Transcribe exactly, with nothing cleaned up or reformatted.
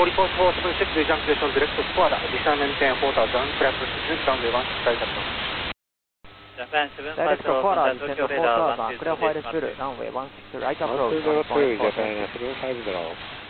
report four seven six, ejaculation direct to squadron. Descend maintain four thousand, clear to six, runway one six five zero. Japan seven five zero, contact Tokyo radar one two two, clear flight through, runway one six right approach. one two zero two, Japan seven five zero.